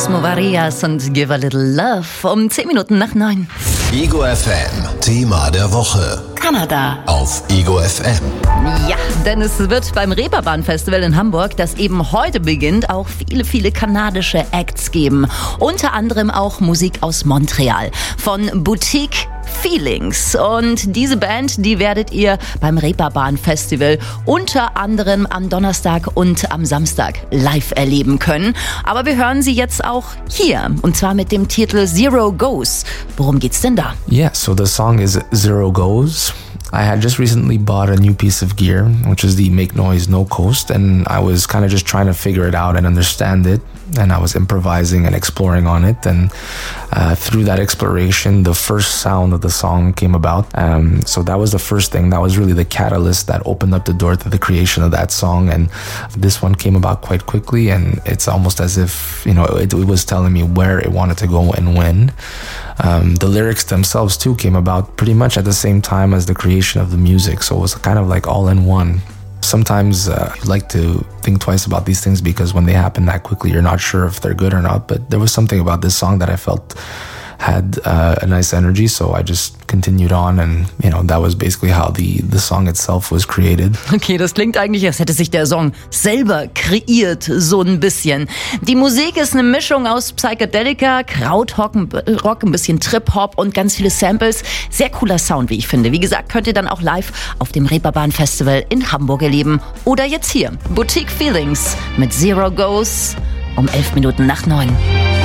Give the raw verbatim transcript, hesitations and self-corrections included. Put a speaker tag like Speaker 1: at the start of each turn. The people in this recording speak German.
Speaker 1: Cosmo Varias und Give a Little Love um zehn Minuten nach neun.
Speaker 2: Ego F M, Thema der Woche.
Speaker 1: Kanada.
Speaker 2: Auf Ego F M.
Speaker 1: Ja, denn es wird beim Reeperbahn Festival in Hamburg, das eben heute beginnt, auch viele, viele kanadische Acts geben. Unter anderem auch Musik aus Montreal von Boutique Feelings. Und diese Band, die werdet ihr beim Reeperbahn Festival unter anderem am Donnerstag und am Samstag live erleben können. Aber wir hören sie jetzt auch hier, und zwar mit dem Titel Zero Goes. Worum geht's denn da?
Speaker 3: Yeah, so the song is Zero Goes. I had just recently bought a new piece of gear, which is the Make Noise No Coast, and I was kind of just trying to figure it out and understand it, and I was improvising and exploring on it, and uh, through that exploration, the first sound of the song came about. Um, so that was the first thing. That was really the catalyst that opened up the door to the creation of that song, and this one came about quite quickly, and it's almost as if, you know, it, it was telling me where it wanted to go and when. Um, the lyrics themselves too came about pretty much at the same time as the creation of the music, so it was kind of like all in one. Sometimes uh, you like to think twice about these things because when they happen that quickly, you're not sure if they're good or not, but there was something about this song that I felt had uh, a nice energy, so I just continued on, and you know, that was basically how the the song itself was created.
Speaker 1: Okay, das klingt eigentlich, als hätte sich der Song selber kreiert, so ein bisschen. Die Musik ist eine Mischung aus Psychedelika, Krautrock, Rock, ein bisschen Trip-Hop und ganz viele Samples. Sehr cooler Sound, wie ich finde. Wie gesagt, könnt ihr dann auch live auf dem Reeperbahn Festival in Hamburg erleben oder jetzt hier. Boutique Feelings mit Zero Goes um elf Minuten nach neun.